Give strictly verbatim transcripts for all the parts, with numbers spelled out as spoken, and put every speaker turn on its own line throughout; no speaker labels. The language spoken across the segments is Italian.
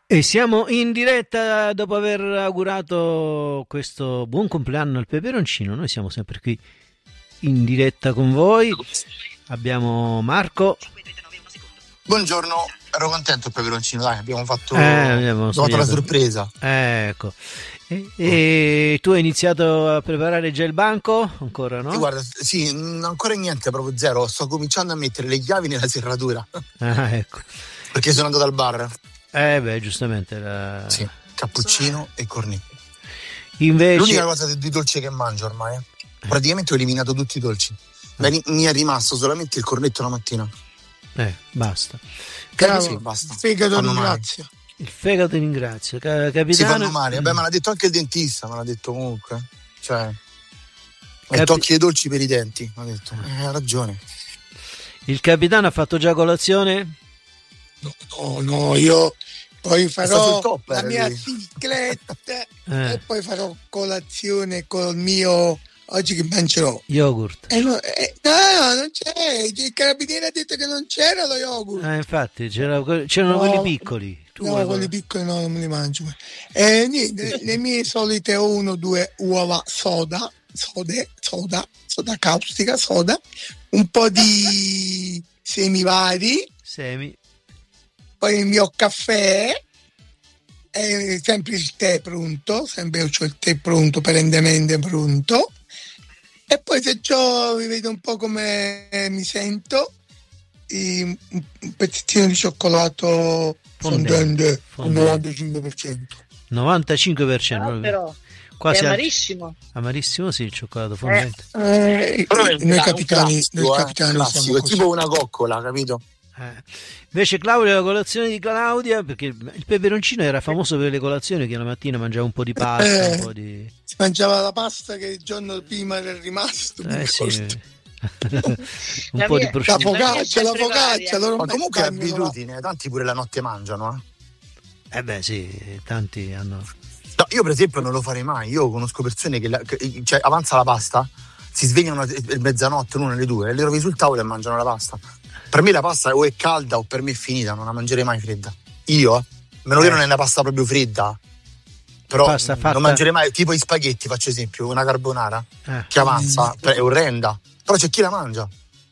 E siamo in diretta dopo aver augurato questo buon compleanno al peperoncino. Noi siamo sempre qui in diretta con voi. Abbiamo Marco.
Buongiorno, ero contento il peperoncino, dai, abbiamo fatto,
Eh, abbiamo
abbiamo fatto la
sognato.
sorpresa.
Ecco. E, e tu hai iniziato a preparare già il banco? Ancora no?
Sì, guarda, sì, n- ancora niente, proprio zero. Sto cominciando a mettere le chiavi nella serratura
Ah, ecco.
perché sono andato al bar.
Eh beh, giustamente. La...
Sì, cappuccino e cornetto.
Invece...
L'unica cosa di, di dolce che mangio ormai, eh. Praticamente ho eliminato tutti i dolci. Mi è ri- mi è rimasto solamente il cornetto la mattina.
Eh, basta.
Bravo, sì, basta.
Fegato
Fanno
ringrazio.
Il fegato ti ringrazio. Ca-
Si
capitano...
fanno male. Vabbè, me l'ha detto anche il dentista, me l'ha detto comunque. Cioè,
Capi-
e tocchi i dolci per i denti. Mi ha detto, eh, ha ragione.
Il capitano ha fatto già colazione?
No, no, no, io poi
sta
farò
sul top,
la
eh,
mia
lui.
bicicletta
Eh.
e poi farò colazione col mio oggi che mangerò.
Yogurt.
Eh, no, eh, no, non c'è. Il carabiniere ha detto che non c'era lo yogurt.
Ah, infatti, c'era- c'erano
No.
quelli piccoli. Tu
No,
vuoi-
quelli piccoli no, non me li mangio. Eh, niente, le mie solite uno due uova soda, sode, soda, soda caustica, soda, un po' di semi vari,
Semi.
poi il mio caffè, e sempre il tè pronto, sempre ho il tè pronto, perennemente pronto. E poi se ciò vi vedo un po' come mi sento, i- un un pezzettino di cioccolato fondente al
Fondente.
novantacinque per cento.
novantacinque per cento.
No, però
Quasi
è
al-
amarissimo.
amarissimo, sì, il cioccolato fondente.
Eh,
Però è un
noi
cla-
capitani,
un classico,
noi
eh,
capitani
classico,
siamo
è
così.
tipo una coccola, capito?
Eh. Invece Claudia, la colazione di Claudia, perché il peperoncino era famoso per le colazioni, che la mattina mangiava un po' di pasta,
Eh.
un po' di...
Si mangiava la pasta che il giorno prima era rimasto. mi
Eh sì,
ricordo.
un
La
po' di
mia-
La
prosciutto.
focaccia, la
sempre
focaccia,
varia.
loro
Ma
mai
comunque è
mangiano la-
abitudine, tanti pure la notte mangiano, eh.
Eh beh sì, tanti hanno...
No, io per esempio non lo farei mai, io conosco persone che, la- che- cioè, avanza la pasta, si svegliano a mezzanotte, l'una alle due, e le trovi sul tavolo e mangiano la pasta. Per me la pasta o è calda o per me è finita, non la mangerei mai fredda. Io, eh, meno che
Eh.
non è una pasta proprio fredda, però
Pasta
non
fatta-
mangerei mai, tipo i spaghetti, faccio esempio, una carbonara
Eh.
che avanza, è orrenda, però c'è chi la mangia.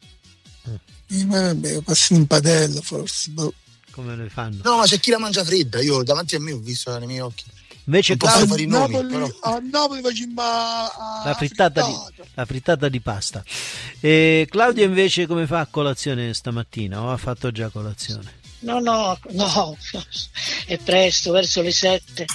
Eh, vabbè, passi in padella forse. boh.
Come le fanno?
No, ma c'è chi la mangia fredda, io davanti a me ho visto nei miei occhi.
Invece
Non posso
Claudia,
fare i
A
nomi,
Napoli,
però.
a Napoli facciamo a-
la frittata, di,
frittata.
la frittata di pasta. E Claudia invece come fa a colazione stamattina? O ha fatto già colazione?
No, no, no, è presto, verso le sette.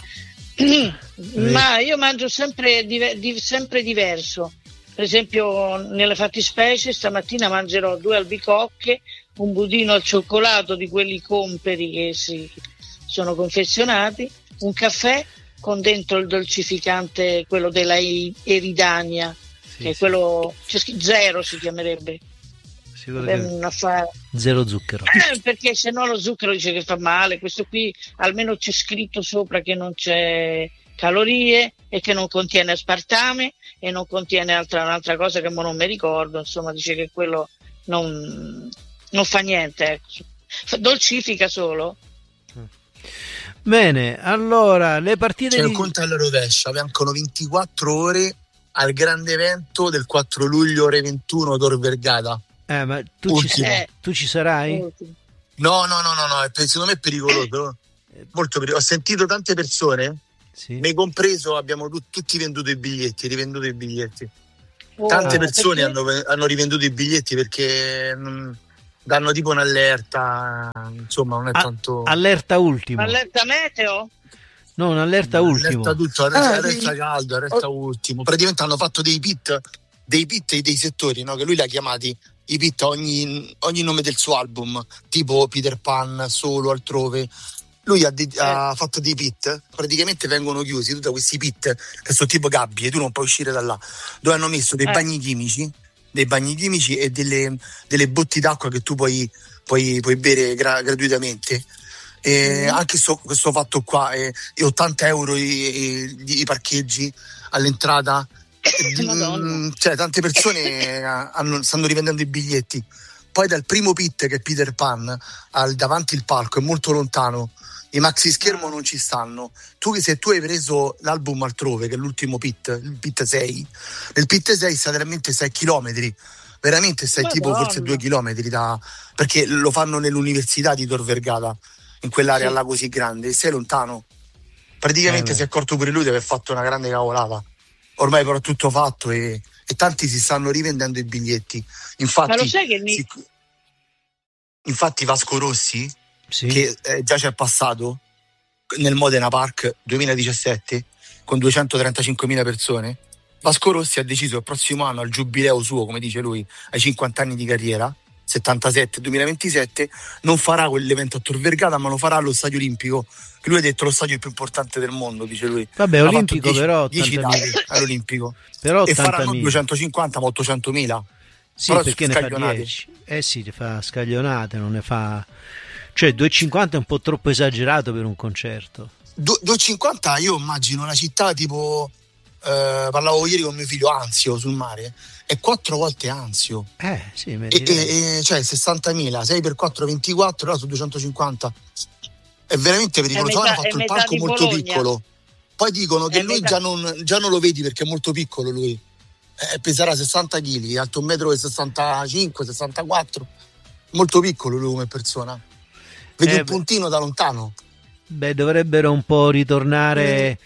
Ma io mangio sempre, dive- di- sempre diverso. Per esempio, nelle fattispecie, stamattina mangerò due albicocche, un budino al cioccolato di quelli comperi che si sono confezionati, un caffè con dentro il dolcificante, quello della I- Eridania,
Sì,
che è
sì.
quello c'è scr- zero si chiamerebbe.
Sicuro
È
che
un affare.
zero zucchero.
Eh, perché se no lo zucchero dice che fa male, questo qui almeno c'è scritto sopra che non c'è calorie e che non contiene aspartame e non contiene altra, un'altra cosa che mo non mi ricordo, insomma dice che quello non, non fa niente, ecco. Fa- dolcifica solo.
Bene, allora le partite
C'è
di...
un conto alla rovescia, mancano ventiquattro ore al grande evento del quattro luglio ore ventuno Tor Vergata.
Eh, ma tu ci,
Ultimo.
sei- tu ci sarai?
No, no, no, no, no, è- secondo me è pericoloso, però. Molto pericoloso. Ho sentito tante persone,
Sì.
me compreso, abbiamo tu- tutti venduto i biglietti, rivenduto i biglietti.
Oh,
Tante persone
perché?
hanno, hanno rivenduto i biglietti perché mm, danno tipo un'allerta, insomma, non è
Ah,
tanto.
Allerta ultimo.
Allerta meteo?
No, un'allerta ultimo.
Allerta tutto,
Ah,
allerta, allerta
sì.
caldo, allerta ultimo. Praticamente hanno fatto dei pit, dei pit e dei settori, no? Che lui li ha chiamati i pit a ogni, ogni nome del suo album, tipo Peter Pan, Solo, Altrove. Lui ha, de- ha fatto dei pit, praticamente vengono chiusi tutti questi pit che sono tipo gabbie, tu non puoi uscire da là, dove hanno messo dei
Eh.
bagni chimici, dei bagni chimici e delle, delle botti d'acqua che tu puoi, puoi, puoi bere gra- gratuitamente. E
Mm.
anche sto- questo fatto qua è, è ottanta euro i, i- i parcheggi all'entrata. E,
Madonna.
mm, cioè tante persone eh, hanno- stanno rivendendo i biglietti. Poi dal primo pit che è Peter Pan al davanti il palco è molto lontano, i maxi schermo non ci stanno. Tu se tu hai preso l'album altrove, che è l'ultimo pit, il pit sei, nel pit sei stai veramente sei chilometri, veramente stai
Madonna.
tipo forse due chilometri da, perché lo fanno nell'università di Tor Vergata, in quell'area
Sì.
là così grande, e sei lontano. Praticamente
Eh,
si è accorto pure lui di aver fatto una grande cavolata. Ormai però è tutto fatto e, e tanti si stanno rivendendo i biglietti. Infatti,
Ma lo sai che mi...
si- infatti Vasco Rossi,
sì.
che eh, già c'è passato nel Modena Park duemiladiciassette con duecentotrentacinquemila persone, Vasco Rossi ha deciso il prossimo anno, al giubileo suo, come dice lui, ai cinquanta anni di carriera, settantasette duemilaventisette, non farà quell'evento a Tor Vergata, ma lo farà allo Stadio Olimpico, che lui ha detto lo stadio più importante del mondo, dice lui.
Vabbè,
Ha
olimpico
fatto
però
dieci
ottantamila.
date all'Olimpico
Però
e faranno
ottantamila.
duecentocinquanta ma ottocentomila.
Sì,
però
perché ne fa
scaglionate.
dieci. Eh sì, ne fa scaglionate, non ne fa... Cioè, duecentocinquanta è un po' troppo esagerato per un concerto.
Du- duecentocinquanta io immagino una città tipo eh, parlavo ieri con mio figlio, Anzio sul mare, è quattro volte Anzio
Eh, sì, mi
e,
direi.
e- e- cioè sessantamila, sei per quattro ventiquattro, là su duecentocinquanta è veramente pericoloso.
metà-
Hanno fatto
è
il
metà
palco
di
molto
Bologna.
piccolo, poi dicono che
È
lui
metà-
già non, già non lo vedi perché è molto piccolo lui. Eh, peserà sessanta chili, alto un metro e sessantacinque sessantaquattro, molto piccolo lui come persona, vedi
Eh,
un puntino da lontano.
Beh, dovrebbero un po' ritornare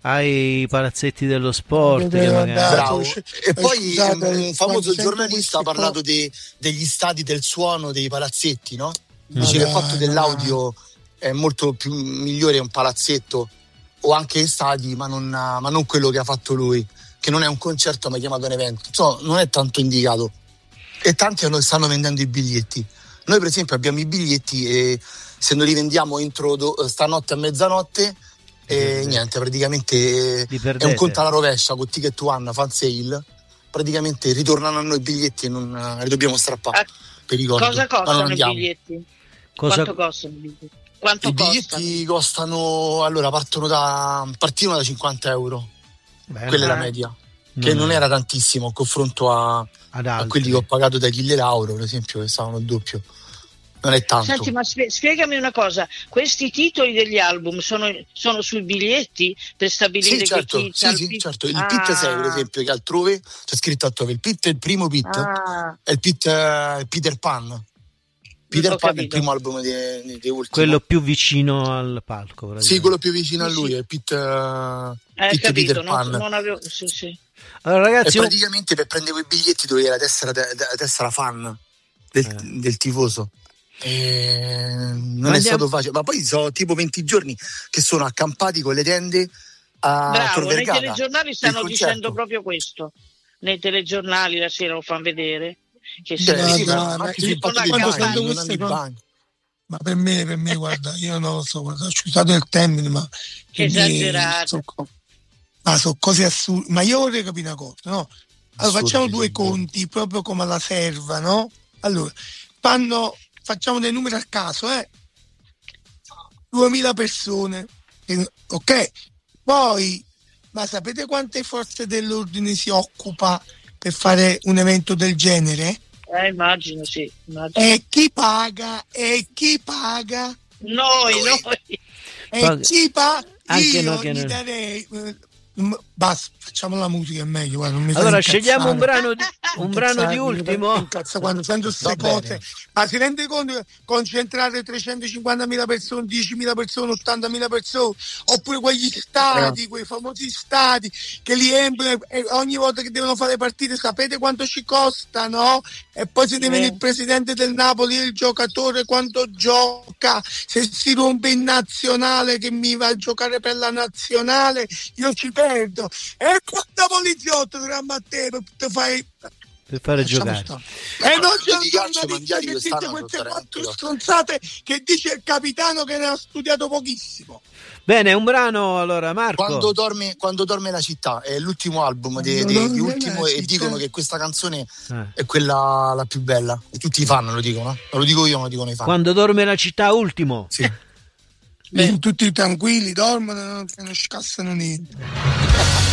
ai palazzetti dello sport. Che
Dovrebbero
magari...
andare-
Bravo.
sc-
E poi
scusate,
un, un famoso
quando sento
giornalista ha
queste
parlato
cose-
dei- degli stadi del suono dei palazzetti, no?
Ma
Dice che il
dai,
fatto
ma
dell'audio è molto più migliore un palazzetto o anche gli stadi, ma non, ma non quello che ha fatto lui, che non è un concerto ma è chiamato un evento. Insomma, non è tanto indicato. E tanti hanno- stanno vendendo i biglietti. Noi per esempio abbiamo i biglietti e se noi li vendiamo entro do- stanotte a mezzanotte, e
perdete.
niente, praticamente
Li
è
perdete.
un conto alla rovescia con Ticket One, fan sale, praticamente ritornano a noi i biglietti e non eh, li dobbiamo strappare
Ah,
per i conti,
cosa
ma non
costano i
andiamo.
biglietti?
Cosa...
Quanto costano i biglietti? Quanto
I
costano?
biglietti costano, allora partono da partivano da cinquanta euro,
Beh,
quella è la
Ah.
media, che non era tantissimo in confronto a,
ad
a
altri.
quelli che ho pagato da Achille Lauro, per esempio, che stavano il doppio. Non è tanto.
Senti, ma spie- spiegami una cosa, questi titoli degli album sono, sono sui biglietti per stabilire
Sì, certo,
che chi
sì,
c'ha il
sì,
pit-
certo. Il
Ah.
pit sei, per esempio, che altrove c'è scritto altrove. Il pit è il primo pit,
Ah,
è il pit eh, Peter Pan. Peter
ho
Pan è il
capito.
primo album di, di, di ultimo.
Quello più vicino al palco.
Sì,
praticamente.
quello più vicino a
Sì,
lui
sì.
è il pit, eh,
Hai
pit
capito,
Peter
non,
Pan.
non avevo... Sì, sì.
Allora,
E
ragazzi, un-
praticamente per prendere quei biglietti dovevi la tessera, la tessera fan del,
Eh.
del tifoso. E non
Ma
è
andiamo-
stato facile, ma poi sono tipo venti giorni che sono accampati con le tende a Tor
Bravo, nei
Vergata.
telegiornali
il
stanno
concerto.
dicendo proprio questo. Nei telegiornali la sera lo fanno vedere. Che
Cioè,
Ma
sì,
dai,
ma
ma
anche
io
sul fatto dei
quando
bagni,
sento
non
queste
hanno i
cose-
bagni.
Ma per me, per me, guarda, io non lo so, guarda, ho scusato il termine, ma
Che
per me
esagerato.
sono co- ma sono cose assurde. Ma io vorrei capire una cosa, no? Allora
Assurdi,
facciamo due
sì,
conti, proprio come alla serva, no? Allora, fanno, facciamo dei numeri a caso, eh? duemila persone, eh, ok? Poi, ma sapete quante forze dell'ordine si occupa per fare un evento del genere?
Eh, immagino, sì. Immagino.
E chi paga? E chi paga?
Noi,
Noi.
noi.
E
Pag-
chi paga?
anche
Io
noi che
gli
ne-
darei... eh, m- basta, facciamo la musica, è meglio. Guarda, non mi
allora
fai
scegliamo un
incazzare.
brano di, un brano di ultimo.
Incazza quando sento queste
Va bene.
cose, ma si rende conto che concentrare trecentocinquantamila persone, diecimila persone, ottantamila persone, oppure quegli stadi, quei famosi stadi che li riempiono e ogni volta che devono fare partite sapete quanto ci costano? E poi se deve
Eh.
il presidente del Napoli e il giocatore quanto gioca, se si rompe in nazionale che mi va a giocare per la nazionale io ci perdo. E quanta poliziotto dramma a te per fai
Per fare
Facciamo
giocare.
sta. E non
Parlando
c'è
di
una
calcio,
notizia
Mandiari
che
quest'anno
dice
hanno
queste
giocare
quattro
anche
stronzate che dice il capitano che ne ha studiato pochissimo.
Bene, un brano allora, Marco.
Quando dorme, quando dorme la città è l'ultimo album di,
Quando
di- di
dorme
ultimo
la
e
città.
dicono che questa canzone
Eh.
è quella la più bella e tutti i fan lo dicono, eh? Non lo dico io, ma lo dicono i fan.
Quando dorme la città, ultimo.
Sì.
Tutti tranquilli, dormono, non scassano niente.